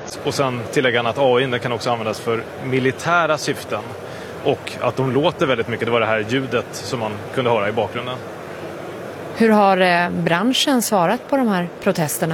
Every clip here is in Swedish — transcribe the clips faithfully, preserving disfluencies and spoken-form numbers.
Och sen tillägger han att A I kan också användas för militära syften. Och att de låter väldigt mycket. Det var det här ljudet som man kunde höra i bakgrunden. Hur har branschen svarat på de här protesterna?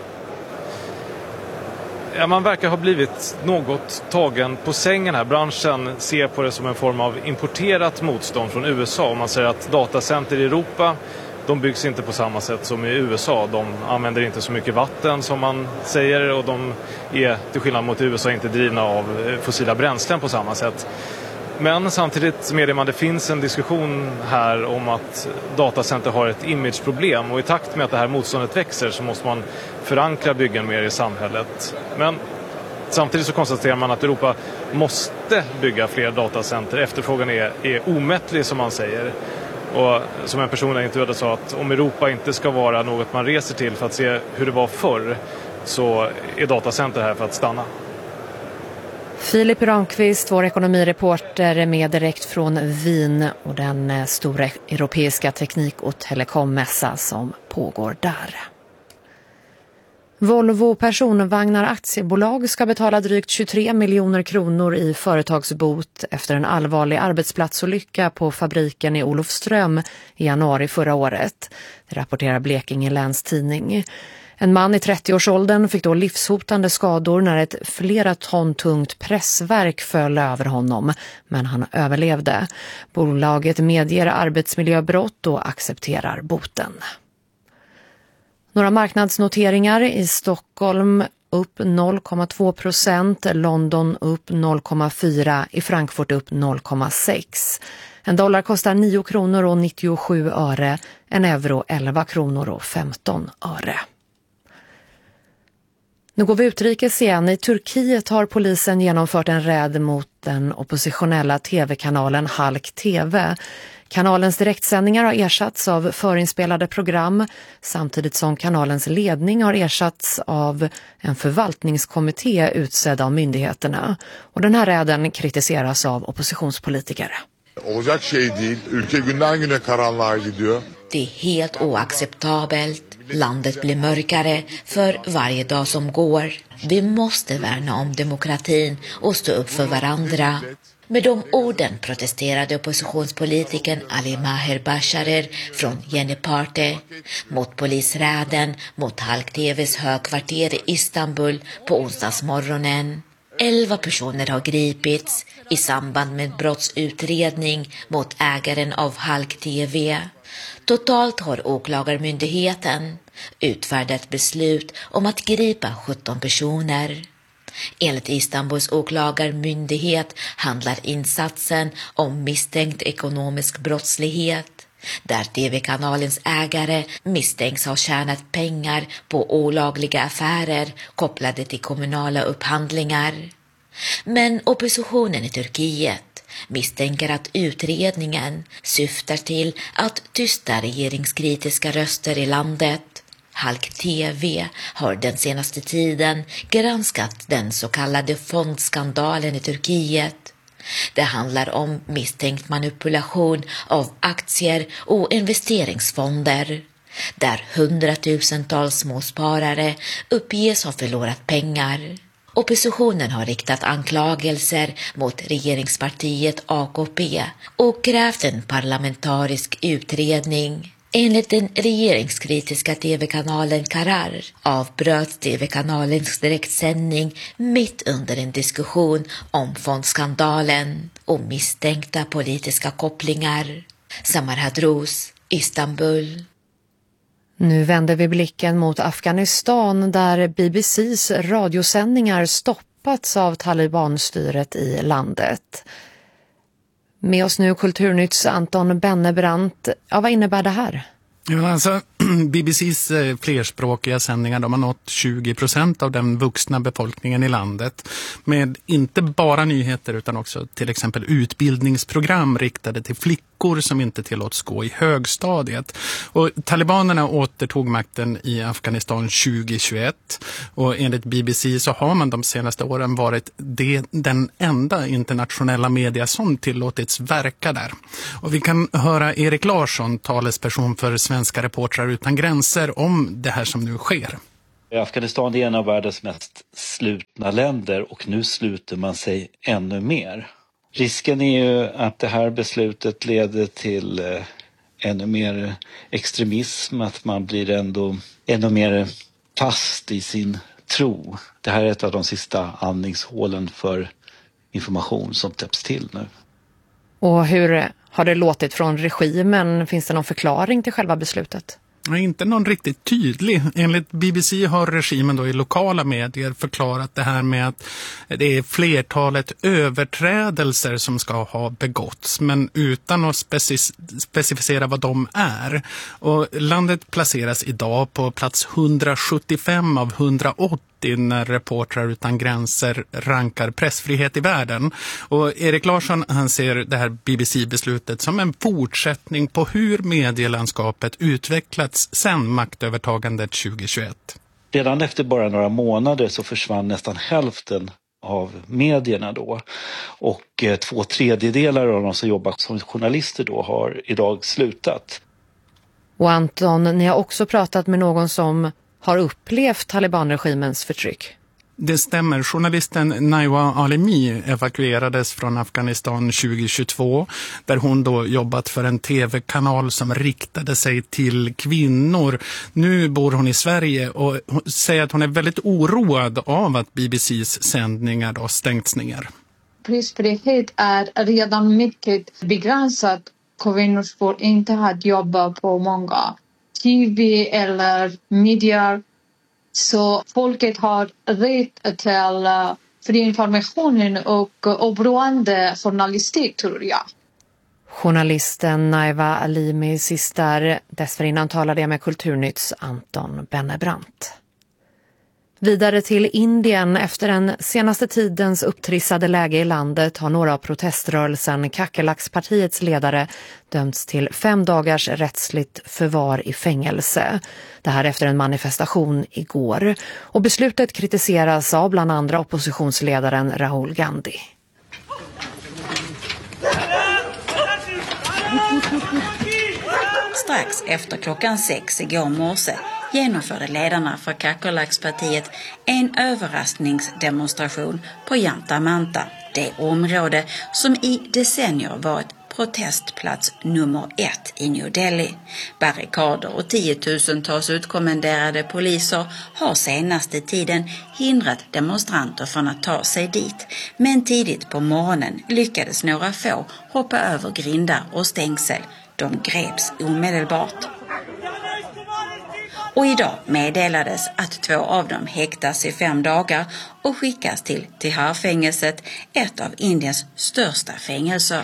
Ja, man verkar ha blivit något tagen på sängen här. Branschen ser på det som en form av importerat motstånd från U S A. Och man säger att datacenter i Europa, de byggs inte på samma sätt som i U S A. De använder inte så mycket vatten som man säger, och de är till skillnad mot U S A inte drivna av fossila bränslen på samma sätt. Men samtidigt medger man att det finns en diskussion här om att datacenter har ett imageproblem, och i takt med att det här motståndet växer så måste man förankra byggen mer i samhället. Men samtidigt så konstaterar man att Europa måste bygga fler datacenter. Efterfrågan är, är omättlig, som man säger. Och som en person jag intervjuade sa, att om Europa inte ska vara något man reser till för att se hur det var förr, så är datacenter här för att stanna. Filip Ramqvist, vår ekonomireporter, med direkt från Wien och den stora europeiska teknik- och telekommässa som pågår där. Volvo Personvagnar aktiebolag ska betala drygt tjugotre miljoner kronor i företagsbot efter en allvarlig arbetsplatsolycka på fabriken i Olofström i januari förra året. Det rapporterar Blekinge Läns Tidning. En man i trettioårsåldern fick då livshotande skador när ett flera ton tungt pressverk föll över honom, men han överlevde. Bolaget medger arbetsmiljöbrott och accepterar boten. Några marknadsnoteringar: i Stockholm upp noll komma två procent, London upp noll komma fyra, i Frankfurt upp noll komma sex. En dollar kostar nio kronor och nittiosju öre, en euro elva kronor och femton öre. Nu går vi utrikes igen. I Turkiet har polisen genomfört en räd mot den oppositionella tv-kanalen Halk T V. Kanalens direktsändningar har ersatts av förinspelade program, samtidigt som kanalens ledning har ersatts av en förvaltningskommitté utsedd av myndigheterna. Och den här räden kritiseras av oppositionspolitiker. Olacak şey değil. Ülke günden güne karanlığa gidiyor. Det är helt oacceptabelt. Landet blir mörkare för varje dag som går. Vi måste värna om demokratin och stå upp för varandra. Med de orden protesterade oppositionspolitikern Ali Maher Basharer från Yeni Parti mot polisräden mot Halk T V:s högkvarter i Istanbul på onsdagsmorgonen. Elva personer har gripits i samband med brottsutredning mot ägaren av Halk T V. Totalt har åklagarmyndigheten utfärdat beslut om att gripa sjutton personer. Enligt Istanbuls åklagarmyndighet handlar insatsen om misstänkt ekonomisk brottslighet, där T V-kanalens ägare misstänks ha tjänat pengar på olagliga affärer kopplade till kommunala upphandlingar. Men oppositionen i Turkiet misstänker att utredningen syftar till att tysta regeringskritiska röster i landet. Halk T V har den senaste tiden granskat den så kallade fondskandalen i Turkiet. Det handlar om misstänkt manipulation av aktier och investeringsfonder, där hundratusentals småsparare uppges ha förlorat pengar. Oppositionen har riktat anklagelser mot regeringspartiet A K P och krävt en parlamentarisk utredning. Enligt den regeringskritiska tv-kanalen Karar avbröt tv-kanalens direktsändning mitt under en diskussion om fondskandalen och misstänkta politiska kopplingar. Samar Hadrous, Istanbul. Nu vänder vi blicken mot Afghanistan, där B B C:s radiosändningar stoppats av talibanstyret i landet. Med oss nu Kulturnytts Anton Bennebrant. Ja, vad innebär det här? Ja, alltså, B B C:s flerspråkiga sändningar, de har nått tjugo procent av den vuxna befolkningen i landet. Med inte bara nyheter utan också till exempel utbildningsprogram riktade till flickor som inte tillåts gå i högstadiet. Och talibanerna återtog makten i Afghanistan tjugohundratjugoett. Och enligt B B C så har man de senaste åren varit det, den enda internationella media som tillåtits verka där. Och vi kan höra Erik Larsson, talesperson för Svenska Reportrar utan gränser, om det här som nu sker. Afghanistan är en av världens mest slutna länder och nu sluter man sig ännu mer. Risken är ju att det här beslutet leder till eh, ännu mer extremism, att man blir ändå ännu mer fast i sin tro. Det här är ett av de sista andningshålen för information som täpps till nu. Och hur har det låtit från regimen? Finns det någon förklaring till själva beslutet? Inte någon riktigt tydlig. Enligt B B C har regimen då i lokala medier förklarat det här med att det är flertalet överträdelser som ska ha begåtts, men utan att speci- specificera vad de är. Och landet placeras idag på plats hundrasjuttiofem av hundraåttio när Reportrar utan gränser rankar pressfrihet i världen. Och Erik Larsson, han ser det här B B C-beslutet som en fortsättning på hur medielandskapet utvecklats sedan maktövertagandet tjugohundratjugoett. Redan efter bara några månader så försvann nästan hälften av medierna då. Och eh, två tredjedelar av de som jobbar som journalister då har idag slutat. Och Anton, ni har också pratat med någon som har upplevt talibanregimens förtryck. Det stämmer. Journalisten Naiwa Alemi evakuerades från Afghanistan tjugohundratjugotvå där hon då jobbat för en tv-kanal som riktade sig till kvinnor. Nu bor hon i Sverige och säger att hon är väldigt oroad av att B B C:s sändningar då stängts ner. Pressfrihet är redan mycket begränsat. Kvinnor får inte ha jobba på många T V eller medier. Så folket har rätt till fri information och oberoende journalistik, tror jag. Journalisten Naiwa Alimi sist där. Dessförinnan talade jag med Kulturnytts Anton Bennebrant. Vidare till Indien. Efter den senaste tidens upptrissade läge i landet har några av proteströrelsen Kakerlakspartiets ledare dömts till fem dagars rättsligt förvar i fängelse. Det här efter en manifestation igår. Och beslutet kritiseras av bland andra oppositionsledaren Rahul Gandhi. Strax efter klockan sex igår morse genomförde ledarna för Kakerlakspartiet en överraskningsdemonstration på Janta Manta, det område som i decennier varit protestplats nummer ett i New Delhi. Barrikader och tiotusentals utkommenderade poliser har senaste tiden hindrat demonstranter från att ta sig dit. Men tidigt på morgonen lyckades några få hoppa över grindar och stängsel. De greps omedelbart. Och idag meddelades att två av dem häktas i fem dagar och skickas till Tihar-fängelset, ett av Indiens största fängelser.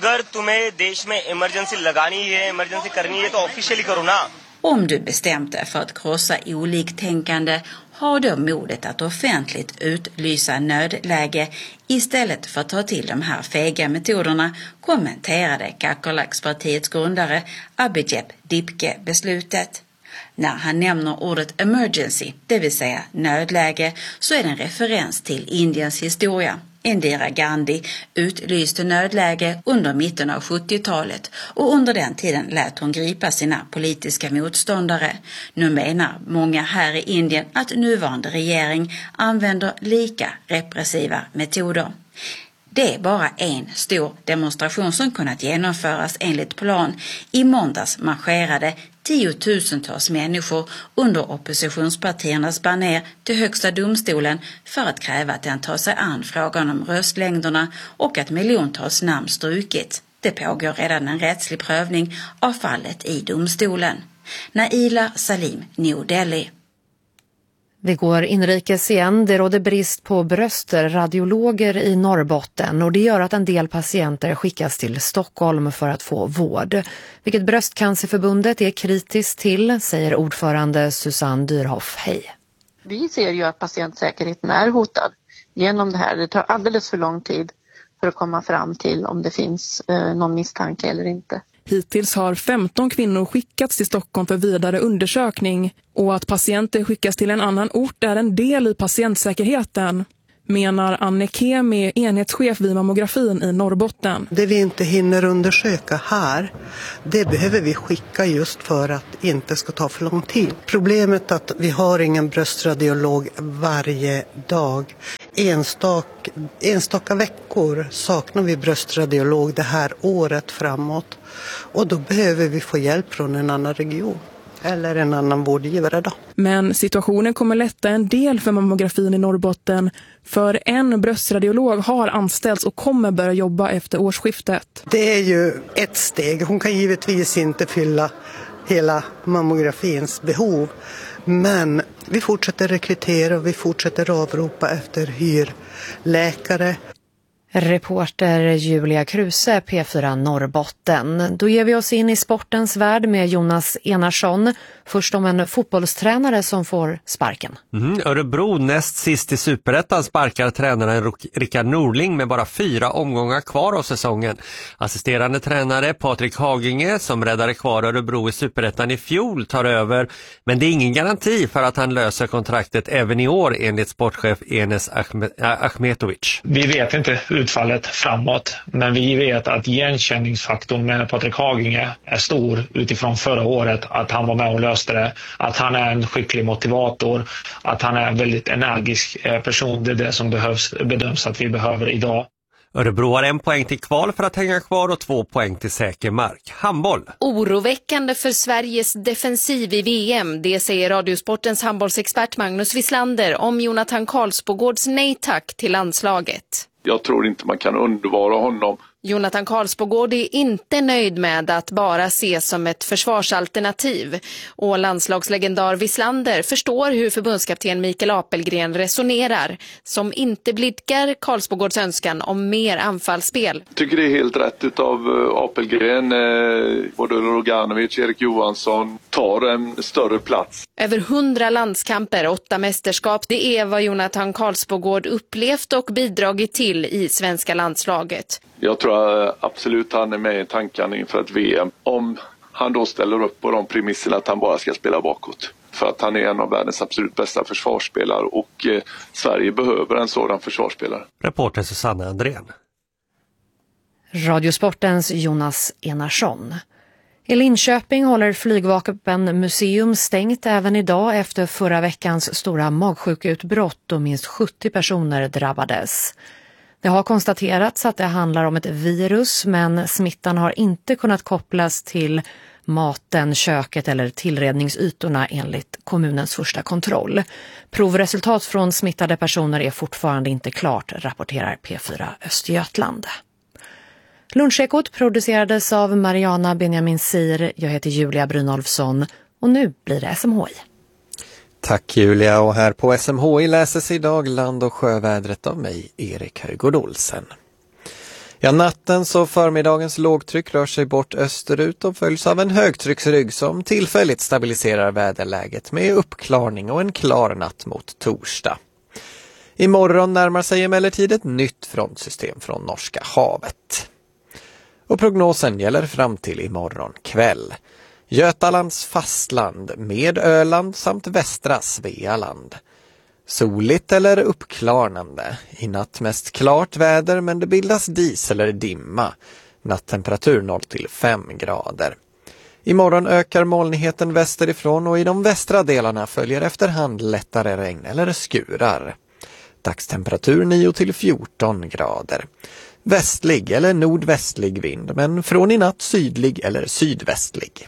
Om du bestämt dig för att krossa oliktänkande, har då modet att offentligt utlysa nödläge istället för att ta till de här fega metoderna, kommenterade Kakerlakspartiets grundare Abhijit Dipke beslutet. När han nämner ordet emergency, det vill säga nödläge, så är det en referens till Indiens historia. Indira Gandhi utlyste nödläge under mitten av sjuttiotalet och under den tiden lät hon gripa sina politiska motståndare. Nu menar många här i Indien att nuvarande regering använder lika repressiva metoder. Det är bara en stor demonstration som kunnat genomföras enligt plan. I måndags marscherade tiotusentals människor under oppositionspartiernas baner till högsta domstolen för att kräva att den tar sig an frågan om röstlängderna och att miljontals namn strukits. Det pågår redan en rättslig prövning av fallet i domstolen. Naila Salim, New Delhi. Vi går inrikes igen. Det råder brist på bröstradiologer i Norrbotten och det gör att en del patienter skickas till Stockholm för att få vård. Vilket Bröstcancerförbundet är kritiskt till, säger ordförande Susanne Dyrhoff. Hej. Vi ser ju att patientsäkerheten är hotad genom det här. Det tar alldeles för lång tid för att komma fram till om det finns eh, någon misstanke eller inte. Hittills har femton kvinnor skickats till Stockholm för vidare undersökning och att patienter skickas till en annan ort är en del i patientsäkerheten. menar Anne Kemi, enhetschef vid mammografin i Norrbotten. Det vi inte hinner undersöka här, det behöver vi skicka just för att det inte ska ta för lång tid. Problemet är att vi har ingen bröstradiolog varje dag. Enstaka, enstaka veckor saknar vi bröstradiolog det här året framåt. Och då behöver vi få hjälp från en annan region. Eller en annan vårdgivare då. Men situationen kommer lätta en del för mammografin i Norrbotten. För en bröstradiolog har anställts och kommer börja jobba efter årsskiftet. Det är ju ett steg. Hon kan givetvis inte fylla hela mammografins behov. Men vi fortsätter rekrytera och vi fortsätter avropa efter hyrläkare. Reporter Julia Kruse, P fyra Norrbotten. Då ger vi oss in i sportens värld med Jonas Enarsson. Först om en fotbollstränare som får sparken. Mm, Örebro näst sist i Superettan sparkar tränaren Rickard Norling med bara fyra omgångar kvar av säsongen. Assisterande tränare Patrik Haginge, som räddade kvar Örebro i Superettan i fjol, tar över. Men det är ingen garanti för att han löser kontraktet även i år, enligt sportchef Enes Ahmetovic. Vi vet inte utfallet framåt, men vi vet att igenkänningsfaktorn med Patrik Haginge är stor utifrån förra året, att han var med och löste det, att han är en skicklig motivator, att han är en väldigt energisk person. Det är det som behövs, bedöms att vi behöver idag. Örebro har en poäng till kval för att hänga kvar och två poäng till säker mark. Handboll. Oroväckande för Sveriges defensiv i V M. Det säger Radiosportens handbollsexpert Magnus Wislander om Jonathan Karlsbogårds nej tack till landslaget. Jag tror inte man kan undvara honom. Jonathan Karlsbogård är inte nöjd med att bara ses som ett försvarsalternativ. Och landslagslegendar Wislander förstår hur förbundskapten Mikael Apelgren resonerar, som inte blidkar Karlsbogårds önskan om mer anfallsspel. Jag tycker det är helt rätt utav Apelgren. Både Roganovic, Erik Johansson tar en större plats. Över hundra landskamper, åtta mästerskap, det är vad Jonathan Karlsbogård upplevt och bidragit till i svenska landslaget. Jag tror absolut han är med i tankarna inför ett V M. Om han då ställer upp på de premisserna att han bara ska spela bakåt. För att han är en av världens absolut bästa försvarsspelare och eh, Sverige behöver en sådan försvarsspelare. Reporter Susanna Andrén. Radiosportens Jonas Enarsson. I Linköping håller Flygvapenmuseum stängt även idag efter förra veckans stora magsjukutbrott då minst sjuttio personer drabbades. Det har konstaterats att det handlar om ett virus, men smittan har inte kunnat kopplas till maten, köket eller tillredningsytorna enligt kommunens första kontroll. Provresultat från smittade personer är fortfarande inte klart, rapporterar P fyra Östergötland. Lunchekot producerades av Mariana Benjamin Sir. Jag heter Julia Brynolfsson och nu blir det S M H I. Tack Julia, och här på S M H I läses idag land- och sjövädret av mig, Erik Höjgård Olsen. Ja, nattens och förmiddagens lågtryck rör sig bort österut och följs av en högtrycksrygg som tillfälligt stabiliserar väderläget med uppklarning och en klar natt mot torsdag. Imorgon närmar sig emellertid ett nytt frontsystem från Norska havet. Och prognosen gäller fram till imorgon kväll. Götalands fastland med Öland samt västra Svealand. Soligt eller uppklarnande. I natt mest klart väder, men det bildas dis eller dimma. Nattemperatur noll till fem grader. Imorgon ökar molnigheten västerifrån och i de västra delarna följer efterhand lättare regn eller skurar. Dagstemperatur nio till fjorton grader. Västlig eller nordvästlig vind, men från i natt sydlig eller sydvästlig.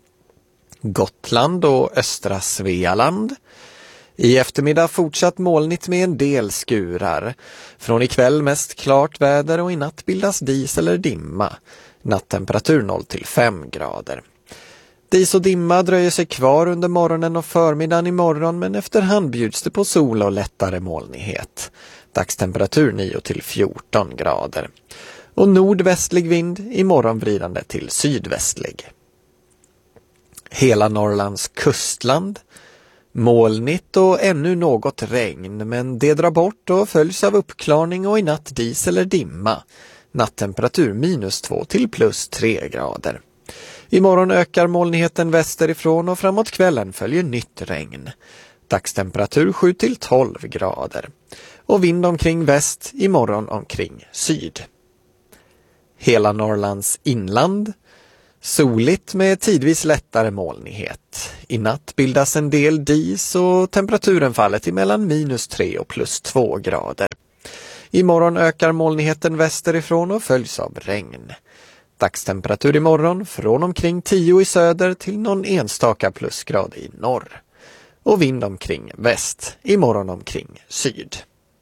Gotland och östra Svealand. I eftermiddag fortsatt molnigt med en del skurar. Från ikväll mest klart väder och i natt bildas dis eller dimma. Nattemperatur noll till fem grader. Dis och dimma dröjer sig kvar under morgonen och förmiddagen imorgon, men efterhand bjuds det på sol och lättare molnighet. Dagstemperatur nio till fjorton grader. Och nordvästlig vind imorgon vridande till sydvästlig. Hela Norrlands kustland. Molnigt och ännu något regn, men det drar bort och följs av uppklarning och i natt dis eller dimma. Nattemperatur minus två till plus tre grader. Imorgon ökar molnigheten västerifrån och framåt kvällen följer nytt regn. Dagstemperatur sju till tolv grader. och vind omkring väst, imorgon omkring syd. Hela Norrlands inland. Soligt med tidvis lättare molnighet. I natt bildas en del dis och temperaturen faller till mellan minus tre och plus två grader. Imorgon ökar molnigheten västerifrån och följs av regn. Dagstemperatur imorgon från omkring tio i söder till någon enstaka plusgrad i norr. Och vind omkring väst, imorgon omkring syd.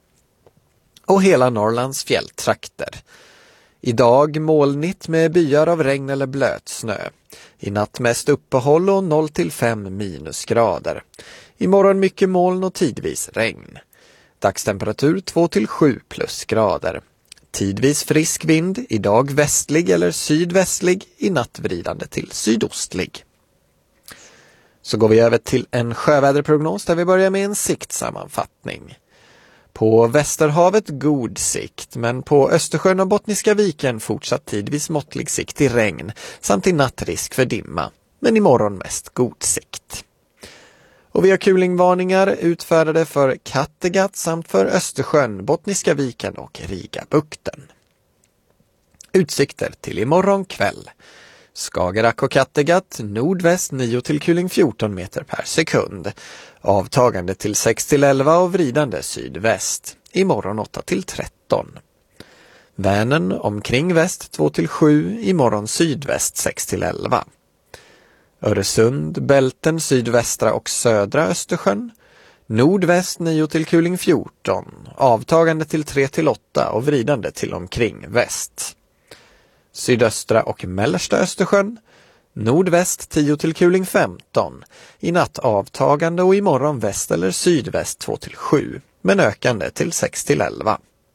Och hela Norrlands fjälltrakter. Idag molnigt med byar av regn eller blötsnö. I natt mest uppehåll och noll till fem minusgrader. Imorgon mycket moln och tidvis regn. Dagstemperatur två till sju plusgrader. Tidvis frisk vind, idag västlig eller sydvästlig, i natt vridande till sydostlig. Så går vi över till en sjöväderprognos där vi börjar med en siktsammanfattning. På Västerhavet god sikt, men på Östersjön och Bottniska viken fortsatt tidvis måttlig sikt i regn samt i natt risk för dimma, men imorgon mest god sikt. Och vi har kulingvarningar utfärdade för Kattegatt samt för Östersjön, Bottniska viken och Rigabukten. Utsikter till imorgon kväll. Skagerrak och Kattegatt, nordväst nio till kuling fjorton meter per sekund. Avtagande till sex till elva och vridande sydväst. Imorgon åtta till tretton. Vänern omkring väst två till sju, imorgon sydväst sex till elva. Öresund, Bälten, sydvästra och södra Östersjön. Nordväst nio till kuling fjorton, avtagande till tre till åtta och vridande till omkring väst. Sydöstra och mellersta Östersjön. Nordväst tio till kuling femton, i natt avtagande och imorgon väst eller sydväst två till sju, men ökande till sex till elva.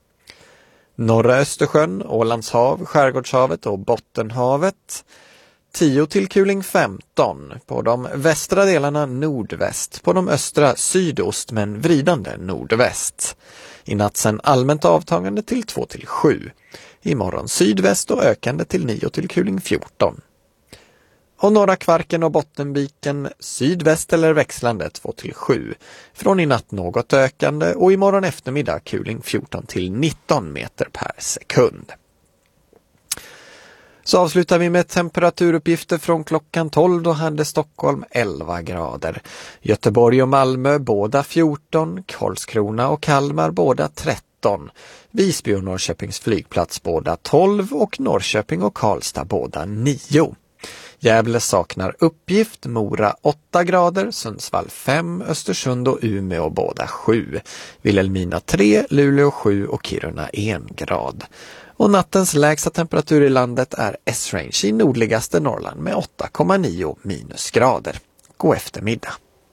Norra Östersjön, Ålandshav, Skärgårdshavet och Bottenhavet. tio till kuling femton, på de västra delarna nordväst, på de östra sydost men vridande nordväst. I natt sen allmänt avtagande till två till sju, imorgon sydväst och ökande till nio till kuling fjorton. Och norra Kvarken och Bottenviken sydväst eller växlande två till sju, från i natt något ökande och imorgon eftermiddag kuling fjorton till nitton meter per sekund. Så avslutar vi med temperaturuppgifter från klockan tolv, då hade Stockholm elva grader. Göteborg och Malmö båda fjorton, Karlskrona och Kalmar båda tretton. Visby och Norrköpings flygplats båda tolv och Norrköping och Karlstad båda nio. Gävle saknar uppgift, Mora åtta grader, Sundsvall fem, Östersund och Umeå båda sju. Vilhelmina tre, Luleå sju och Kiruna en grad. Och nattens lägsta temperatur i landet är S-range i nordligaste Norrland med åtta komma nio minusgrader. God eftermiddag.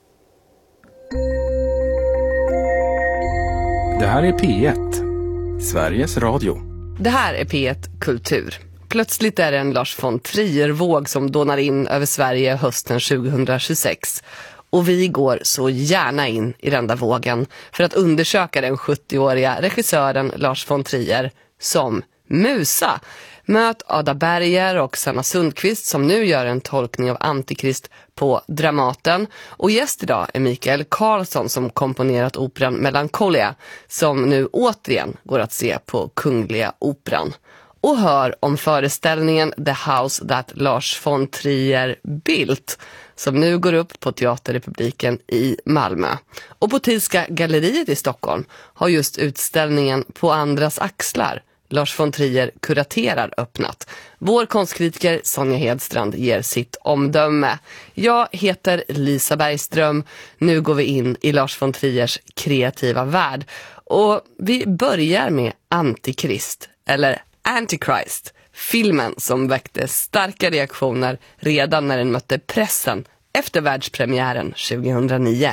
Det här är P ett, Sveriges Radio. Det här är P ett Kultur. Plötsligt är det en Lars von Trier-våg som dånar in över Sverige hösten tjugohundratjugosex. Och vi går så gärna in i den där vågen för att undersöka den sjuttioåriga regissören Lars von Trier som musa. Möt Ada Berger och Sanna Sundqvist som nu gör en tolkning av Antikrist på Dramaten. Och gäst idag är Mikael Karlsson som komponerat operan Melancholia som nu återigen går att se på Kungliga Operan. Och hör om föreställningen The House That Lars von Trier Built som nu går upp på Teaterrepubliken i Malmö. Och på Tidska galleriet i Stockholm har just utställningen På andras axlar Lars von Trier kuraterar öppnat. Vår konstkritiker Sonja Hedstrand ger sitt omdöme. Jag heter Lisa Bergström. Nu går vi in i Lars von Triers kreativa värld. Och vi börjar med Antikrist, eller Antichrist, filmen som väckte starka reaktioner redan när den mötte pressen efter världspremiären tjugohundranio.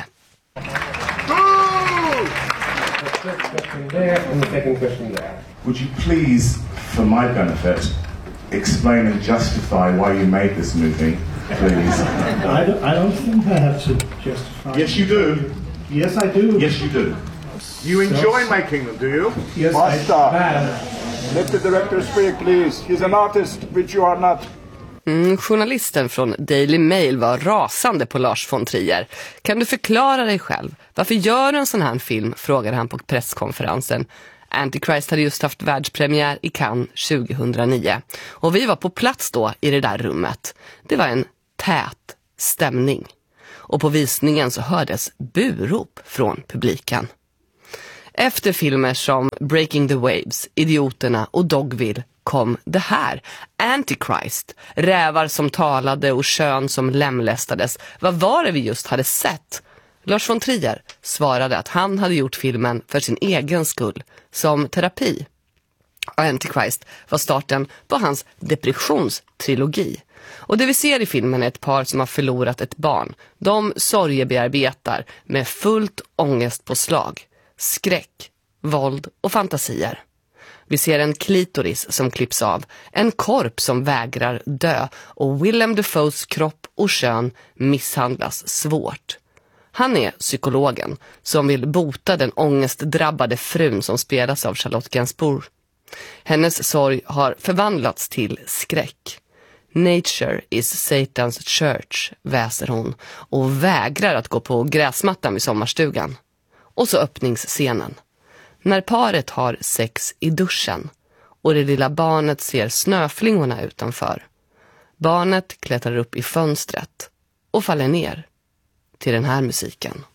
Would you please, for my benefit, explain and justify why you made this movie, please? I don't, I don't think I have to justify. Yes, you do. Yes, I do. Yes, you do. You enjoy So- making them, do you? Yes, Basta. I Let the director speak, please. He's an artist, which you are not. Mm, journalisten från Daily Mail var rasande på Lars von Trier. Kan du förklara dig själv? Varför gör du en sån här film? Frågade han på presskonferensen. Antichrist hade just haft världspremiär i Cannes tjugohundranio. Och vi var på plats då i det där rummet. Det var en tät stämning. Och på visningen så hördes burop från publiken. Efter filmer som Breaking the Waves, Idioterna och Dogville kom det här. Antichrist, rävar som talade och kön som lemlästades. Vad var det vi just hade sett? Lars von Trier svarade att han hade gjort filmen för sin egen skull, som terapi. Antichrist var starten på hans depressionstrilogi. Och det vi ser i filmen är ett par som har förlorat ett barn. De sorgebearbetar med fullt ångestpåslag, skräck, våld och fantasier. Vi ser en klitoris som klipps av, en korp som vägrar dö och Willem Dafoes kropp och kön misshandlas svårt. Han är psykologen som vill bota den ångestdrabbade frun som spelas av Charlotte Gainsbourg. Hennes sorg har förvandlats till skräck. Nature is Satans church, väser hon och vägrar att gå på gräsmattan vid sommarstugan. Och så öppningsscenen. När paret har sex i duschen och det lilla barnet ser snöflingorna utanför. Barnet klättrar upp i fönstret och faller ner till den här musiken.